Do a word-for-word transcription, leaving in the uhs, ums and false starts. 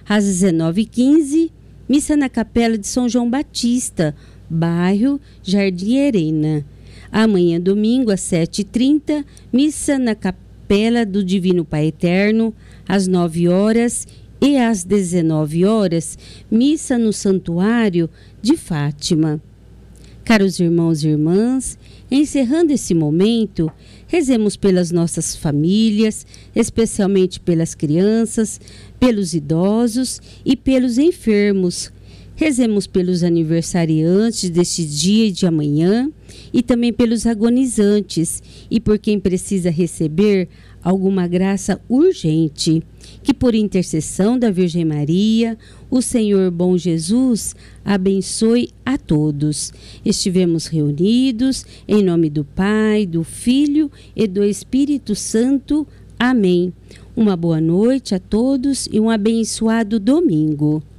Às dezenove e quinze, missa na Capela de São João Batista, bairro Jardim Arena. Amanhã, domingo, às sete e trinta, missa na Capela do Divino Pai Eterno, às nove horas, e às dezenove horas, missa no Santuário de Fátima. Caros irmãos e irmãs, encerrando esse momento, rezemos pelas nossas famílias, especialmente pelas crianças, pelos idosos e pelos enfermos. Rezemos pelos aniversariantes deste dia e de amanhã e também pelos agonizantes e por quem precisa receber alguma graça urgente. Que por intercessão da Virgem Maria, o Senhor bom Jesus abençoe a todos. Estivemos reunidos em nome do Pai, do Filho e do Espírito Santo. Amém. Uma boa noite a todos e um abençoado domingo.